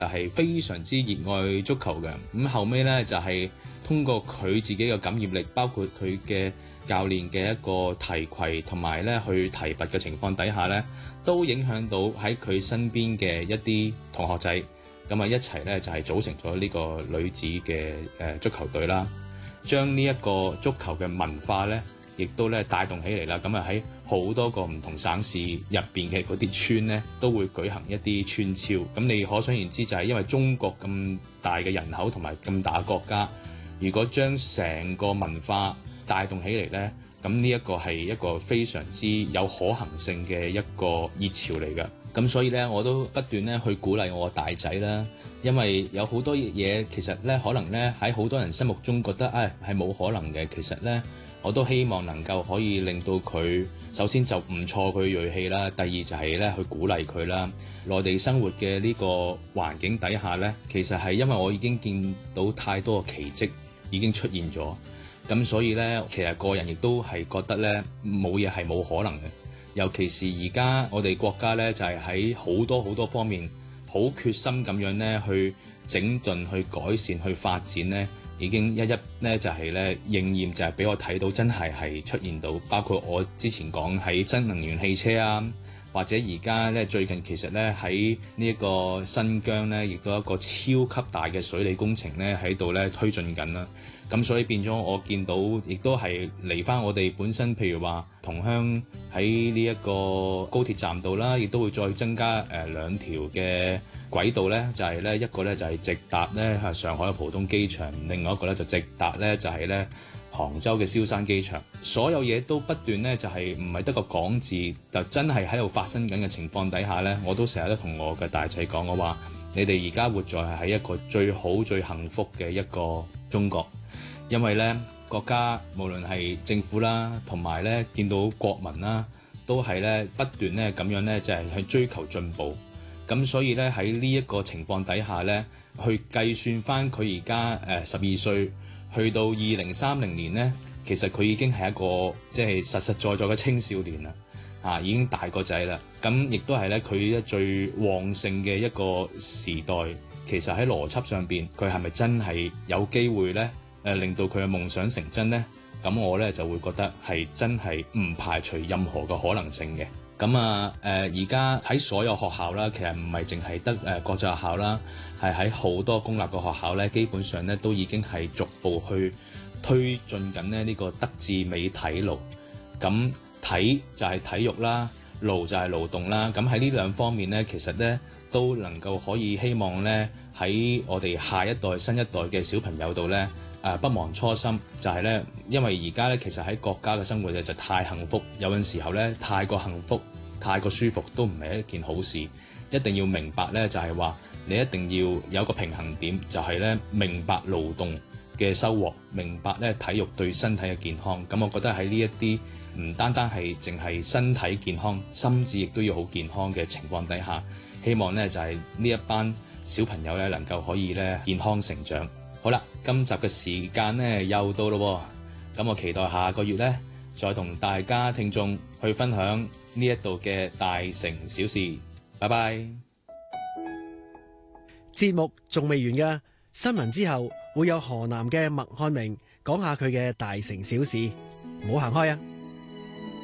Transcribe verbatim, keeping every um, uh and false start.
係非常之熱愛足球嘅。咁後尾咧就係通過佢自己嘅感染力，包括佢嘅教練嘅一個提攜同埋咧去提拔嘅情況底下咧，都影響到喺佢身邊嘅一啲同學仔，咁啊一齊咧就係組成咗呢個女子嘅誒足球隊啦，將呢一個足球嘅文化咧，亦都咧帶動起嚟啦。咁啊喺好多個唔同省市入邊嘅嗰啲村咧，都會舉行一啲村超。咁你可想而知，就係因為中國咁大嘅人口同埋咁大嘅國家，如果將成個文化帶動起嚟咧，咁呢一個係一個非常之有可行性嘅一個熱潮嚟㗎。咁所以咧，我都不斷咧去鼓勵我個大仔啦，因為有好多嘢其實咧，可能咧喺好多人心目中覺得誒係冇可能嘅。其實咧，我都希望能夠可以令到佢首先就唔錯佢銳氣啦，第二就係咧去鼓勵佢啦。內地生活嘅呢個環境底下咧，其實係因為我已經見到太多嘅奇蹟已經出現咗，咁所以咧，其實個人亦都係覺得咧冇嘢係冇可能嘅。尤其是而家我哋國家咧，就係喺好多好多方面好決心咁樣咧去整頓、去改善、去發展咧，已經一一咧就係咧應驗，就係俾我睇到真係係出現到，包括我之前講喺新能源汽車啊，或者而家咧最近其實咧喺呢一個新疆咧，亦都有一個超級大嘅水利工程咧喺度咧推進緊啦。咁所以變咗我見到，亦都係嚟翻我哋本身，譬如話同鄉喺呢一個高鐵站度啦，亦都會再增加誒、呃、兩條嘅軌道咧，就係、是、咧一個咧就係、是、直達咧係上海嘅浦東機場，另外一個咧就直達咧就係、是、咧杭州嘅蕭山機場。所有嘢都不斷咧就係唔係得個講字，就真係喺度發生緊嘅情況底下咧，我都成日都同我嘅大仔講，我話你哋而家活在係喺一個最好最幸福嘅一個中國。因為咧，國家無論係政府啦，同埋咧見到國民啦，都係咧不斷咧咁樣咧，就係去追求進步。咁所以咧喺呢一個情況底下咧，去計算翻佢而家誒十二歲，去到二零三零年咧，其實佢已經係一個即係實實在在嘅青少年啦，啊已經大個仔啦。咁亦都係咧佢一最旺盛嘅一個時代。其實喺邏輯上邊，佢係咪真係有機會咧？誒令到佢嘅夢想成真呢，咁我咧就會覺得係真係唔排除任何嘅可能性嘅。咁啊誒而家喺所有學校啦，其實唔係淨係得誒國際學校啦，係喺好多公立嘅學校咧，基本上咧都已經係逐步去推進緊咧呢個德智美體勞。咁體就係體育啦，勞就係勞動啦。咁喺呢兩方面咧，其實咧都能夠可以希望咧喺我哋下一代、新一代嘅小朋友度咧。誒、呃、不忘初心，就係咧，因為而家咧其實喺國家嘅生活咧就太幸福，有陣時候咧太過幸福、太過舒服都唔係一件好事。一定要明白咧，就係話你一定要有一個平衡點，就係咧明白勞動嘅收穫，明白咧體育對身體嘅健康。咁我覺得喺呢一啲唔單單係淨係身體健康，心智亦都要好健康嘅情況底下，希望咧就係呢一班小朋友咧能夠可以咧健康成長。好啦，今集嘅時間咧又到咯，咁我期待下個月咧再同大家聽眾去分享呢一度嘅大城小事。拜拜。 節目仲未完㗎，新聞之後會有河南嘅麥漢明講下佢嘅大城小事，唔好行開啊！